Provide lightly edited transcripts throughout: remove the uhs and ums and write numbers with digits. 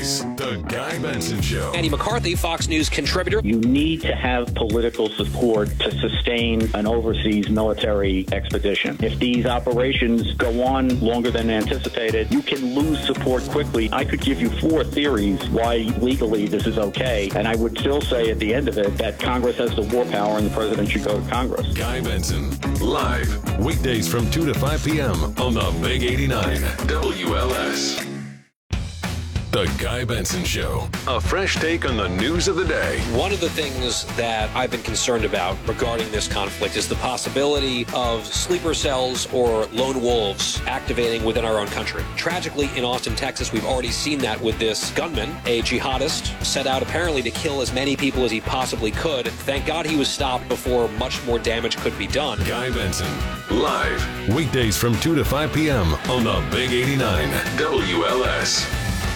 voice, The Guy Benson Show. Andy McCarthy, Fox News contributor. You need to have political support to sustain an overseas military expedition. If these operations go on longer than anticipated, you can lose support quickly. I could give you 4 theories why legally this is okay, and I would still say at the end of it that Congress has the war power and the president should go to Congress. Guy Benson, live, weekdays from 2 to 5 p.m. on the Big 89 WLS. The Guy Benson Show. A fresh take on the news of the day. One of the things that I've been concerned about regarding this conflict is the possibility of sleeper cells or lone wolves activating within our own country. Tragically, in Austin, Texas, we've already seen that with this gunman, a jihadist, set out apparently to kill as many people as he possibly could. Thank God he was stopped before much more damage could be done. Guy Benson, live, weekdays from 2 to 5 p.m. on the Big 89 WLS.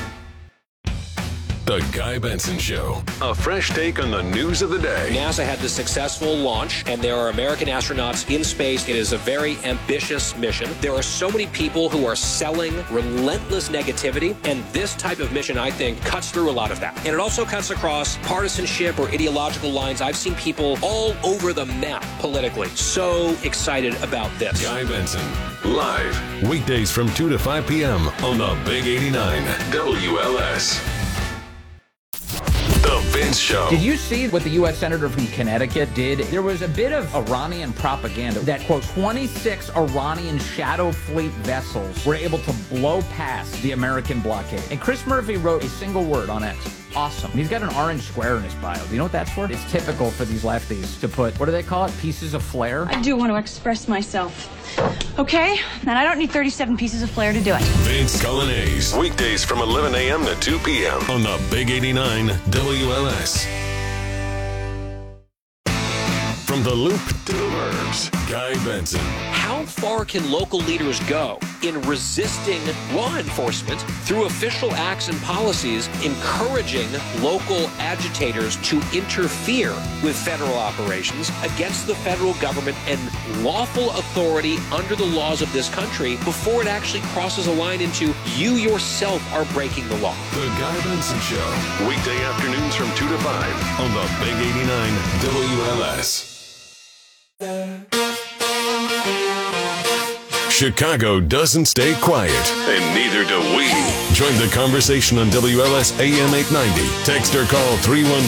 The Guy Benson Show. A fresh take on the news of the day. NASA had the successful launch, and there are American astronauts in space. It is a very ambitious mission. There are so many people who are selling relentless negativity, and this type of mission, I think, cuts through a lot of that. And it also cuts across partisanship or ideological lines. I've seen people all over the map politically. So excited about this. Guy Benson, live, weekdays from 2 to 5 p.m. on the Big 89 WLS. The Vince Show. Did you see what the U.S. Senator from Connecticut did? There was a bit of Iranian propaganda that, quote, 26 Iranian shadow fleet vessels were able to blow past the American blockade. And Chris Murphy wrote a single word on X. Awesome. And he's got an orange square in his bio. Do you know what that's for? It's typical for these lefties to put, what do they call it? Pieces of flair? I do want to express myself. Okay? And I don't need 37 pieces of flair to do it. Vince Colonnese. Weekdays from 11 a.m. to 2 p.m. on the Big 89 WLS. From the Loop to the Burbs, Guy Benson. How far can local leaders go in resisting law enforcement through official acts and policies, encouraging local agitators to interfere with federal operations against the federal government and lawful authority under the laws of this country before it actually crosses a line into you yourself are breaking the law? The Guy Benson Show. Weekday afternoons from 2 to 5 on the Big 89 WLS. Chicago doesn't stay quiet, and neither do we. Join the conversation on WLS AM 890. Text or call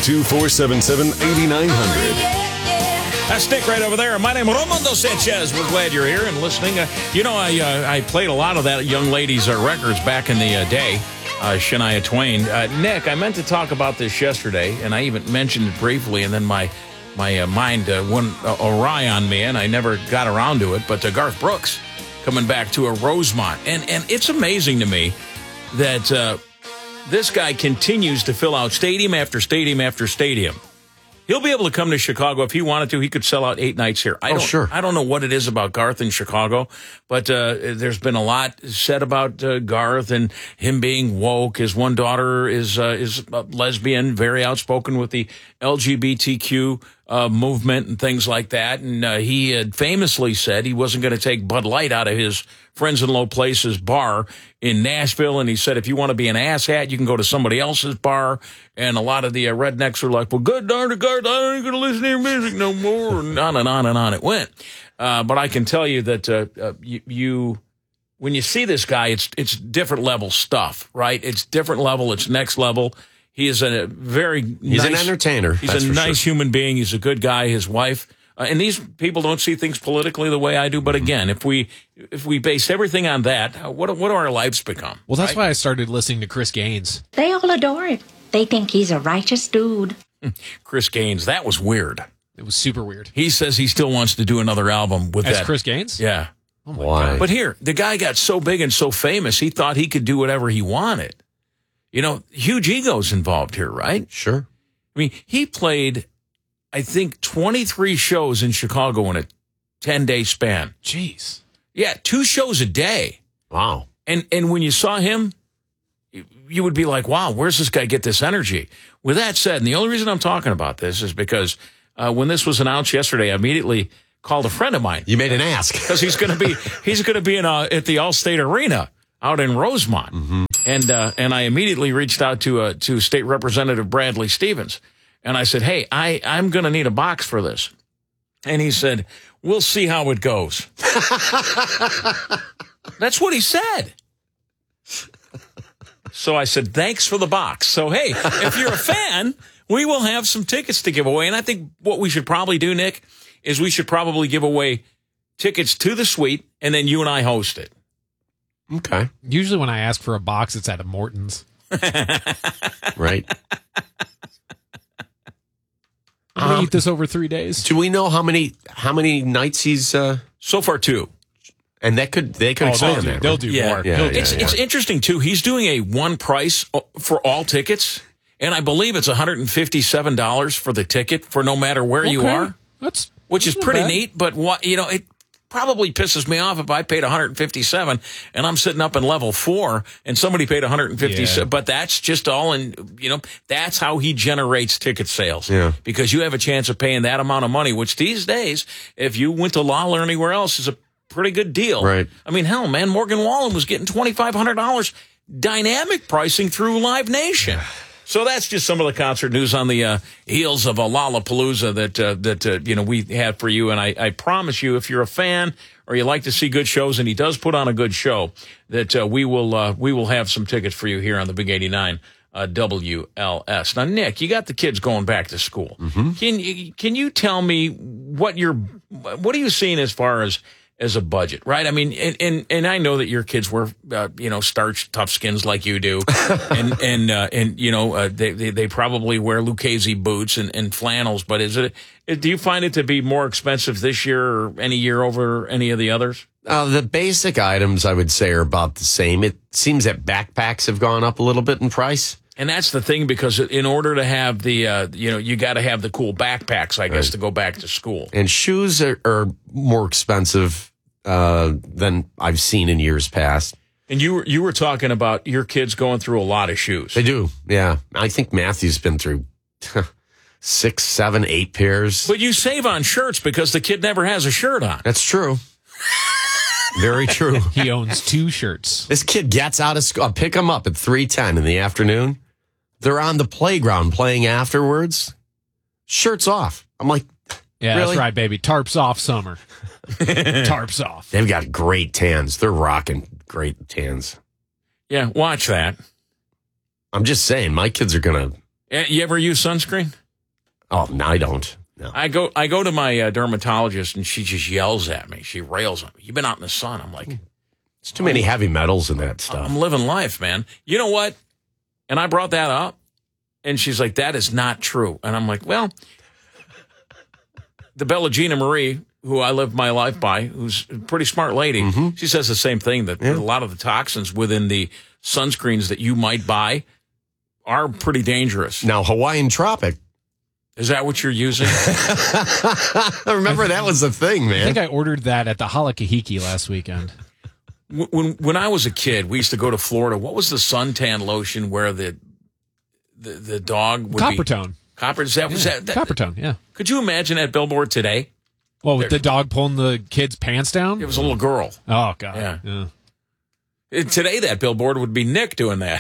312-477-8900. That's Nick right over there. My name is Romundo Sanchez. We're glad you're here and listening. I played a lot of that young lady's records back in the day, Shania Twain. Nick, I meant to talk about this yesterday, and I even mentioned it briefly, and then my mind went awry on me, and I never got around to it. But Garth Brooks coming back to a Rosemont. And it's amazing to me that this guy continues to fill out stadium after stadium after stadium. He'll be able to come to Chicago if he wanted to. He could sell out 8 nights here. I don't know what it is about Garth in Chicago, but there's been a lot said about Garth and him being woke. His one daughter is a lesbian, very outspoken with the LGBTQ movement and things like that. And he had famously said he wasn't going to take Bud Light out of his Friends in Low Places bar in Nashville. And he said, if you want to be an asshat, you can go to somebody else's bar. And a lot of the rednecks are like, well, good darn it, Garth, I ain't going to listen to your music no more. And on and on and on it went. But I can tell you that when you see this guy, it's different level stuff, right? It's different level. It's next level. He is an entertainer. He's a nice human being. He's a good guy. His wife. And these people don't see things politically the way I do. But again, if we base everything on that, what do our lives become? Well, that's why I started listening to Chris Gaines. They all adore him. They think he's a righteous dude. Chris Gaines, that was weird. It was super weird. He says he still wants to do another album with As Chris Gaines? Yeah. Oh my God. But here, the guy got so big and so famous, he thought he could do whatever he wanted. You know, huge egos involved here, right? Sure. I mean, he played, I think, 23 shows in Chicago in a 10-day span. Jeez. Yeah, 2 shows a day. Wow. And when you saw him, you would be like, wow, where's this guy get this energy? With that said, and the only reason I'm talking about this is because when this was announced yesterday, I immediately called a friend of mine. You made an ask. Because he's going to be at the Allstate Arena out in Rosemont. Mm-hmm. And I immediately reached out to State Representative Bradley Stevens. And I said, hey, I'm going to need a box for this. And he said, we'll see how it goes. That's what he said. So I said, thanks for the box. So, hey, if you're a fan, we will have some tickets to give away. And I think what we should probably do, Nick, is we should probably give away tickets to the suite, and then you and I host it. Okay. Usually when I ask for a box, it's at a Morton's. Right. I'm going to eat this over 3 days. Do we know how many nights he's... So far, 2. And they could expand that. They'll do more. Yeah, It's interesting, too. He's doing a one price for all tickets, and I believe it's $157 for the ticket for no matter where you are, which is pretty neat. But it probably pisses me off if I paid $157 and I'm sitting up in level 4 and somebody paid $157. Yeah. But that's just all in, that's how he generates ticket sales. Yeah. Because you have a chance of paying that amount of money, which these days, if you went to Lala or anywhere else, is a pretty good deal. Right. I mean, hell, man, Morgan Wallen was getting $2,500 dynamic pricing through Live Nation. So that's just some of the concert news on the heels of a Lollapalooza that we had for you. And I promise you, if you're a fan or you like to see good shows, and he does put on a good show, that we will have some tickets for you here on the Big 89 WLS. Now, Nick, you got the kids going back to school. Mm-hmm. Can you tell me what are you seeing as far as a budget, right? I mean, and I know that your kids were, starch tough skins like you do, they probably wear Lucchese boots and flannels. But do you find it to be more expensive this year or any year over any of the others? The basic items I would say are about the same. It seems that backpacks have gone up a little bit in price. And that's the thing, because in order to have the, you got to have the cool backpacks, I guess, to go back to school. And shoes are more expensive than I've seen in years past. And you were talking about your kids going through a lot of shoes. They do, yeah. I think Matthew's been through 6, 7, 8 pairs. But you save on shirts because the kid never has a shirt on. That's true. Very true. He owns 2 shirts. This kid gets out of school. I'll pick him up at 3:10 in the afternoon. They're on the playground playing afterwards. Shirts off. I'm like, yeah, really? That's right, baby. Tarps off summer. Tarps off. They've got great tans. They're rocking great tans. Yeah, watch that. I'm just saying, my kids are going to... You ever use sunscreen? Oh, no, I don't. No. I go to my dermatologist, and she just yells at me. She rails at me. You've been out in the sun. I'm like... It's too many heavy metals in that stuff. I'm living life, man. You know what? And I brought that up, and she's like, that is not true. And I'm like, well, the Bella Gina Marie, who I live my life by, who's a pretty smart lady, she says the same thing, that a lot of the toxins within the sunscreens that you might buy are pretty dangerous. Now, Hawaiian Tropic. Is that what you're using? I remember that was the thing, man. I think I ordered that at the Halakahiki last weekend. When I was a kid, we used to go to Florida. What was the suntan lotion where the dog would Coppertone. Was that Coppertone, yeah. Could you imagine that billboard today? Well, with the dog pulling the kid's pants down? It was a little girl. Oh, God. Yeah. Today, that billboard would be Nick doing that.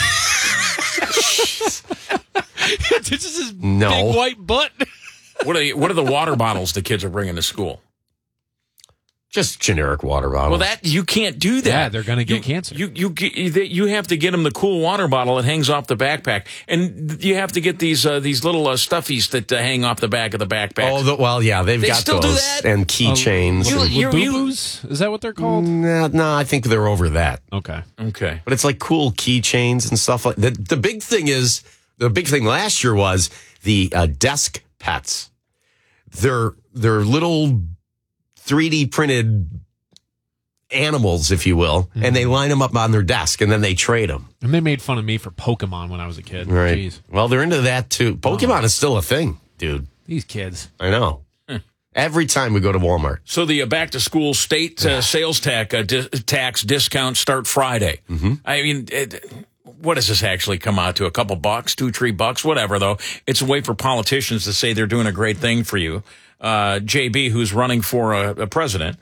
This is his big white butt. What are the water bottles the kids are bringing to school? Just generic water bottles. Well, you can't do that. Yeah, they're going to get cancer. You have to get them the cool water bottle that hangs off the backpack, and you have to get these little stuffies that hang off the back of the backpack. Oh, they've got still those do that? and keychains. Labubu's? Is that what they're called? No, I think they're over that. Okay. But it's like cool keychains and stuff like that. The big thing last year was the desk pets. They're little 3D printed animals, if you will, and they line them up on their desk, and then they trade them. And they made fun of me for Pokemon when I was a kid. Right. Jeez. Well, they're into that, too. Pokemon is still a thing, dude. These kids. I know. Every time we go to Walmart. So the back-to-school state sales tax discounts start Friday. I mean... what does this actually come out to? A couple bucks, $2-3, whatever, though. It's a way for politicians to say they're doing a great thing for you. JB, who's running for a president,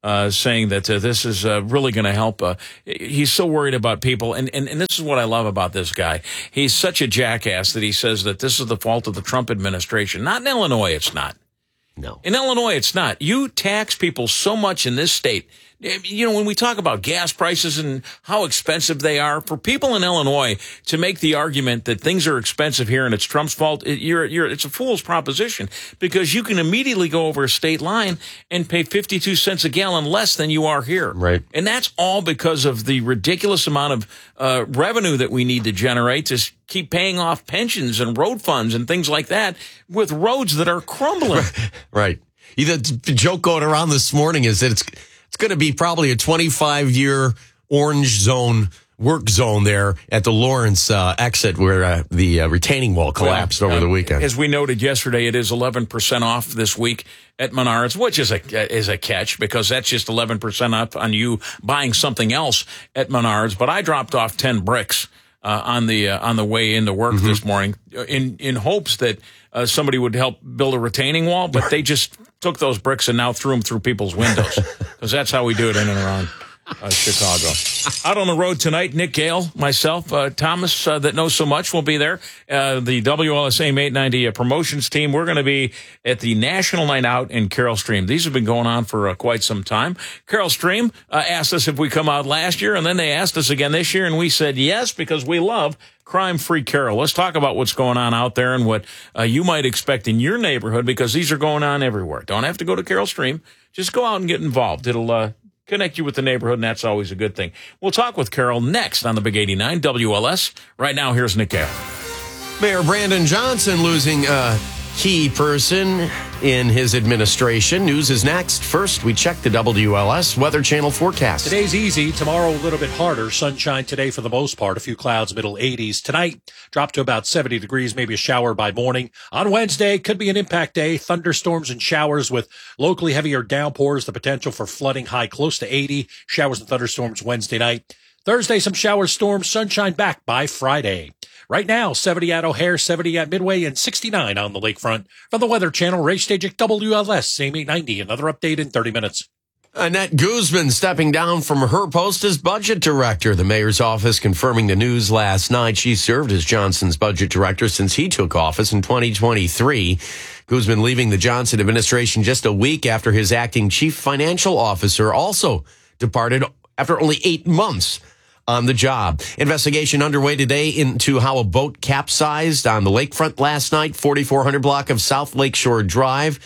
saying that this is really going to help. He's so worried about people. And this is what I love about this guy. He's such a jackass that he says that this is the fault of the Trump administration. Not in Illinois, it's not. No. In Illinois, it's not. You tax people so much in this state. You know, when we talk about gas prices and how expensive they are, for people in Illinois to make the argument that things are expensive here and it's Trump's fault, it's a fool's proposition, because you can immediately go over a state line and pay 52 cents a gallon less than you are here. Right. And that's all because of the ridiculous amount of revenue that we need to generate to keep paying off pensions and road funds and things like that with roads that are crumbling. Right. The joke going around this morning is that it's going to be probably a 25-year orange zone, work zone there at the Lawrence exit where the retaining wall collapsed over the weekend. As we noted yesterday, it is 11% off this week at Menards, which is a catch, because that's just 11% off on you buying something else at Menards. But I dropped off 10 bricks on the way into work this morning in hopes that somebody would help build a retaining wall, but they just took those bricks and now threw them through people's windows, because that's how we do it in and around Chicago. Out on the road tonight, Nick Gale, myself, Thomas, that knows so much, will be there. The WLSA 890 promotions team. We're going to be at the National Night Out in Carroll Stream. These have been going on for quite some time. Carroll Stream asked us if we come out last year, and then they asked us again this year, and we said yes, because we love crime-free Carroll. Let's talk about what's going on out there and what you might expect in your neighborhood, because these are going on everywhere. Don't have to go to Carroll Stream. Just go out and get involved. It'll connect you with the neighborhood, and that's always a good thing. We'll talk with Carroll next on the Big 89 WLS. Right now, here's Nick Gale. Mayor Brandon Johnson losing a key person in his administration. News is next. First, we check the WLS Weather Channel forecast. Today's easy. Tomorrow, a little bit harder. Sunshine today for the most part. A few clouds, middle 80s. Tonight, drop to about 70 degrees, maybe a shower by morning. On Wednesday, could be an impact day. Thunderstorms and showers with locally heavier downpours. The potential for flooding, high close to 80. Showers and thunderstorms Wednesday night. Thursday, some showers, storms, sunshine back by Friday. Right now, 70 at O'Hare, 70 at Midway, and 69 on the lakefront. From the Weather Channel, Ray Stajic, WLS, same 890. Another update in 30 minutes. Annette Guzman stepping down from her post as budget director. The mayor's office confirming the news last night. She served as Johnson's budget director since he took office in 2023. Guzman leaving the Johnson administration just a week after his acting chief financial officer also departed after only 8 months on the job. Investigation underway today into how a boat capsized on the lakefront last night, 4400 block of South Lakeshore Drive.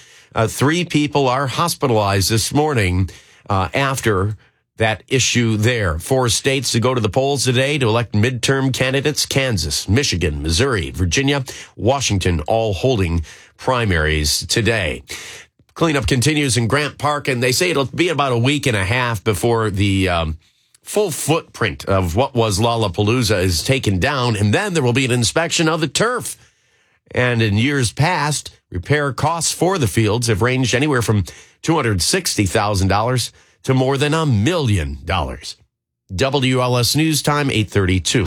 3 people are hospitalized this morning after that issue there. 4 states to go to the polls today to elect midterm candidates: Kansas, Michigan, Missouri, Virginia, Washington, all holding primaries today. Cleanup continues in Grant Park, and they say it'll be about a week and a half before the full footprint of what was Lollapalooza is taken down, and then there will be an inspection of the turf. And in years past, repair costs for the fields have ranged anywhere from $260,000 to more than $1 million. WLS News Time, 8:32.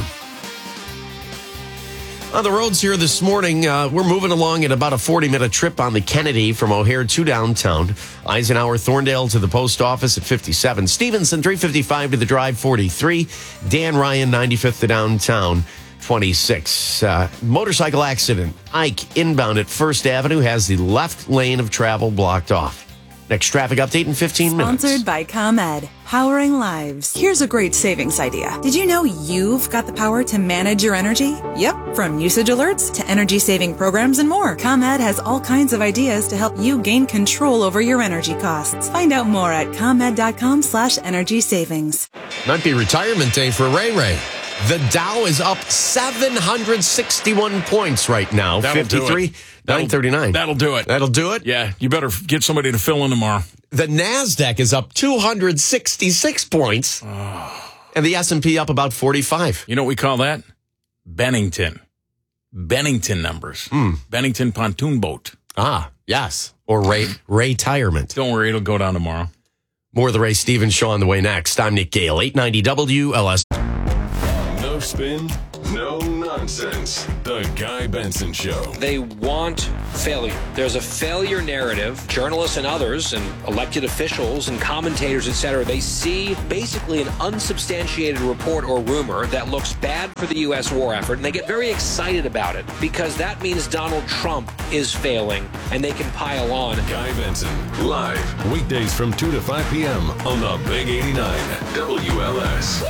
On the roads here this morning, we're moving along at about a 40-minute trip on the Kennedy from O'Hare to downtown. Eisenhower, Thorndale to the post office at 57. Stevenson, 355 to the drive, 43. Dan Ryan, 95th to downtown, 26. Motorcycle accident. Ike inbound at First Avenue has the left lane of travel blocked off. Next traffic update in 15 minutes. Sponsored by ComEd, powering lives. Here's a great savings idea. Did you know you've got the power to manage your energy? Yep, from usage alerts to energy-saving programs and more. ComEd has all kinds of ideas to help you gain control over your energy costs. Find out more at ComEd.com/energy savings. Might be retirement day for Ray Ray. The Dow is up 761 points right now. That'll 53, 939. That'll do it. That'll do it? Yeah, you better get somebody to fill in tomorrow. The NASDAQ is up 266 points. And the S&P up about 45. You know what we call that? Bennington. Bennington numbers. Bennington pontoon boat. Ah, yes. Or retirement. Don't worry, it'll go down tomorrow. More of the Ray Stevens Show on the way next. I'm Nick Gale, 890 WLS. No spin, no nonsense. The Guy Benson Show. They want failure. There's a failure narrative. Journalists and others and elected officials and commentators, etc., they see basically an unsubstantiated report or rumor that looks bad for the U.S. war effort, and they get very excited about it because that means Donald Trump is failing, and they can pile on. Guy Benson, live, weekdays from 2 to 5 p.m. on the Big 89 WLS.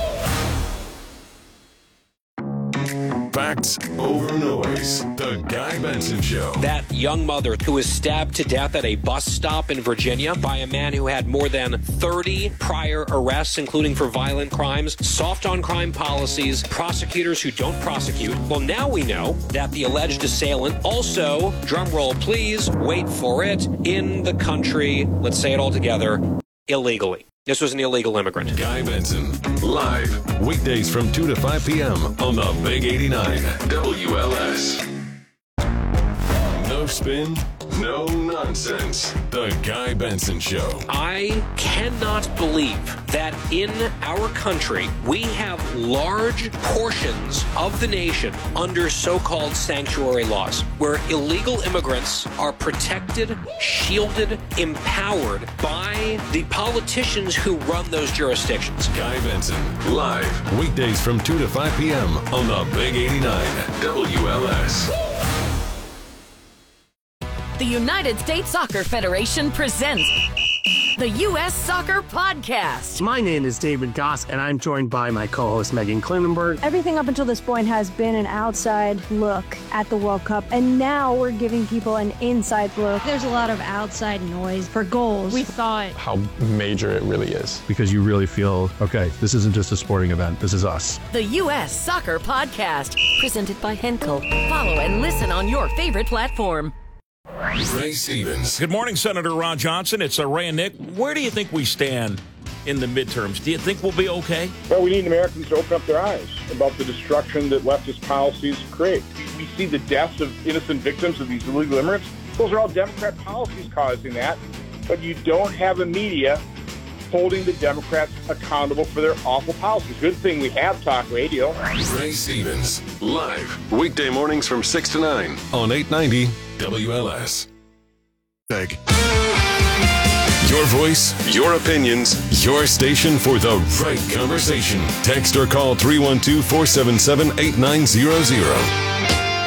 Facts over noise. The Guy Benson Show. That young mother who was stabbed to death at a bus stop in Virginia by a man who had more than 30 prior arrests, including for violent crimes, soft on crime policies, prosecutors who don't prosecute. Well, now we know that the alleged assailant also, drumroll please, wait for it, in the country, let's say it all together, illegally. This was an illegal immigrant. Guy Benson, live, weekdays from 2 to 5 p.m. on the Big 89 WLS. No spin, no nonsense. The Guy Benson Show. I cannot believe that in our country we have large portions of the nation under so-called sanctuary laws, where illegal immigrants are protected, shielded, empowered by the politicians who run those jurisdictions. Guy Benson, live, weekdays from 2 to 5 p.m. on the Big 89 WLS. The United States Soccer Federation presents the U.S. Soccer Podcast. My name is David Goss, and I'm joined by my co-host Megan Klinenberg. Everything up until this point has been an outside look at the World Cup, and now we're giving people an inside look. There's a lot of outside noise for goals. We thought how major it really is. Because you really feel, okay, this isn't just a sporting event, this is us. The U.S. Soccer Podcast, presented by Henkel. Follow and listen on your favorite platform. Ray Stevens. Good morning, Senator Ron Johnson. It's Ray and Nick. Where do you think we stand in the midterms? Do you think we'll be okay? Well, we need Americans to open up their eyes about the destruction that leftist policies create. We see the deaths of innocent victims of these illegal immigrants. Those are all Democrat policies causing that. But you don't have a media holding the Democrats accountable for their awful policies. Good thing we have talk radio. Ray Stevens, live, weekday mornings from 6 to 9 on 890 WLS. Your voice, your opinions, your station for the right conversation. Text or call 312-477-8900.